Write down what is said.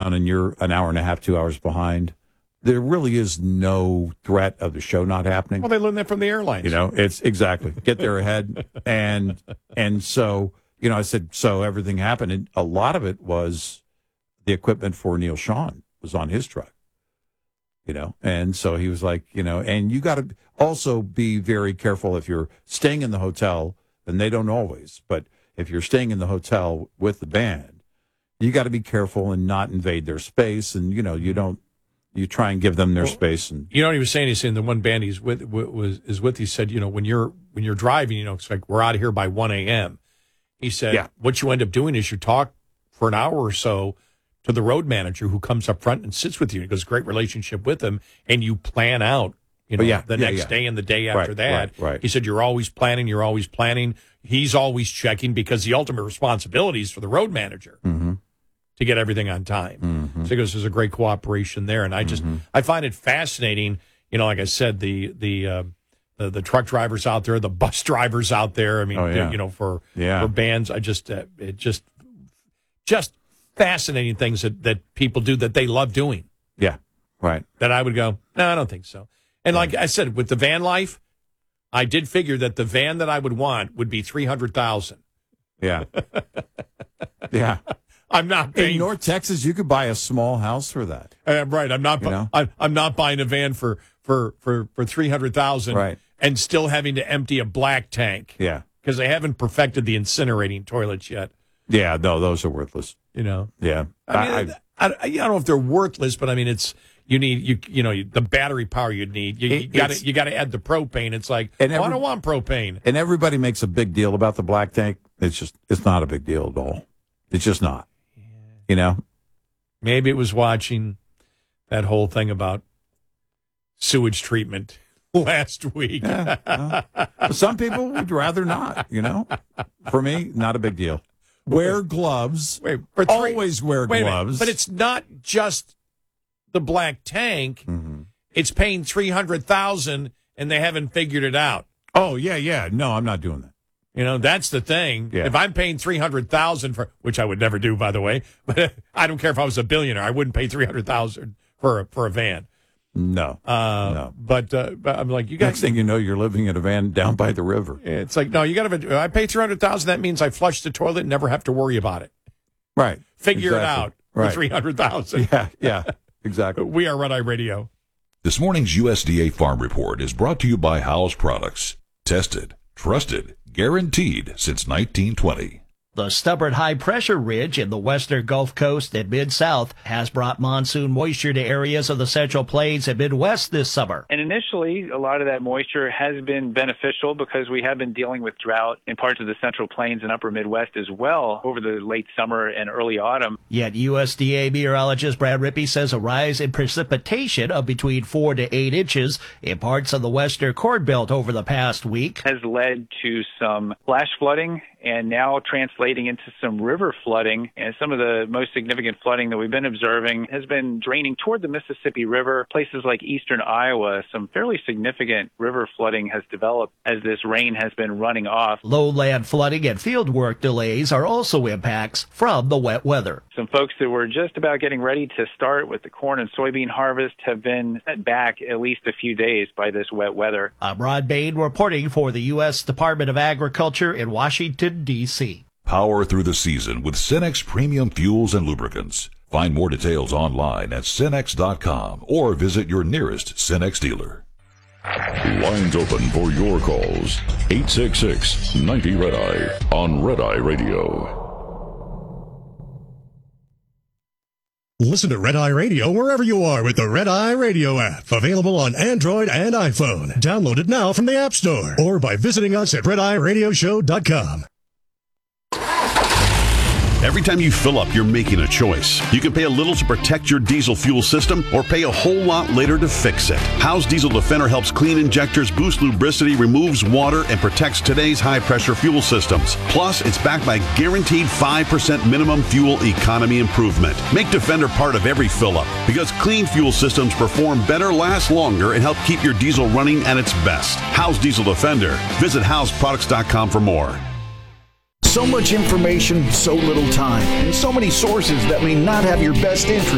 down and you're an hour and a half, 2 hours behind, there really is no threat of the show not happening. Well, they learned that from the airlines. It's exactly get there ahead. And so, I said, so everything happened. And a lot of it was the equipment for Neil Sean was on his truck, And so he was like, and you got to also be very careful if you're staying in the hotel, and they don't always, but if you're staying in the hotel with the band, you got to be careful and not invade their space. And, you try and give them their space. And what he was saying? He's saying the one band he's with he said, when you're driving, it's like we're out of here by 1 a.m. He said, what you end up doing is you talk for an hour or so to the road manager who comes up front and sits with you. He goes, great relationship with him, and you plan out, the next day and the day after that. Right. He said, you're always planning. He's always checking because the ultimate responsibility is for the road manager. Mm-hmm. To get everything on time. Mm-hmm. So he goes, there's a great cooperation there. And I find it fascinating, like I said, the truck drivers out there, the bus drivers out there. I mean, for bands, just fascinating things that people do that they love doing. Yeah, right. That I would go, no, I don't think so. And like I said, with the van life, I did figure that the van that I would want would be $300,000. Yeah. Yeah. I'm not paying. In North Texas, you could buy a small house for that. Right. I'm not. I'm not buying a van for $300,000. Right. And still having to empty a black tank. Yeah. Because they haven't perfected the incinerating toilets yet. Yeah. No, those are worthless. Yeah. I don't know if they're worthless, but I mean, you need the battery power you need. You got to add the propane. It's like, I don't want propane. And everybody makes a big deal about the black tank. It's not a big deal at all. It's just not. Maybe it was watching that whole thing about sewage treatment last week. Yeah, some people would rather not, For me, not a big deal. Wear gloves. Always wear gloves. But it's not just the black tank. Mm-hmm. It's paying $300,000 and they haven't figured it out. Oh, yeah. No, I'm not doing that. That's the thing. Yeah. If I'm paying $300,000 for, which I would never do, by the way, but I don't care if I was a billionaire, I wouldn't pay $300,000 for a van. No. No. But I'm like, you guys. Next thing you know, you're living in a van down by the river. It's like, no, you got to. I pay $300,000. That means I flush the toilet and never have to worry about it. Right. Figure it out. Right. For $300,000. Yeah. Exactly. We are Red Eye Radio. This morning's USDA Farm Report is brought to you by Howes Products. Tested, trusted, guaranteed since 1920. The stubborn high-pressure ridge in the western Gulf Coast and Mid-South has brought monsoon moisture to areas of the Central Plains and Midwest this summer. And initially, a lot of that moisture has been beneficial because we have been dealing with drought in parts of the Central Plains and Upper Midwest as well over the late summer and early autumn. Yet USDA meteorologist Brad Rippey says a rise in precipitation of between 4 to 8 inches in parts of the western Corn Belt over the past week has led to some flash flooding and now translating into some river flooding. And some of the most significant flooding that we've been observing has been draining toward the Mississippi River. Places like eastern Iowa, some fairly significant river flooding has developed as this rain has been running off. Lowland flooding and fieldwork delays are also impacts from the wet weather. Some folks that were just about getting ready to start with the corn and soybean harvest have been set back at least a few days by this wet weather. I'm Rod Bain reporting for the U.S. Department of Agriculture in Washington, D.C. Power through the season with Cenex Premium Fuels and Lubricants. Find more details online at Cenex.com or visit your nearest Cenex dealer. Lines open for your calls. 866-90-RED-EYE on Red Eye Radio. Listen to Red Eye Radio wherever you are with the Red Eye Radio app. Available on Android and iPhone. Download it now from the App Store or by visiting us at RedEyeRadioshow.com. Every time you fill up, you're making a choice. You can pay a little to protect your diesel fuel system or pay a whole lot later to fix it. How's Diesel Defender helps clean injectors, boost lubricity, removes water, and protects today's high-pressure fuel systems. Plus, it's backed by guaranteed 5% minimum fuel economy improvement. Make Defender part of every fill-up because clean fuel systems perform better, last longer, and help keep your diesel running at its best. How's Diesel Defender? Visit howsproducts.com for more. So much information, so little time, and so many sources that may not have your best interest.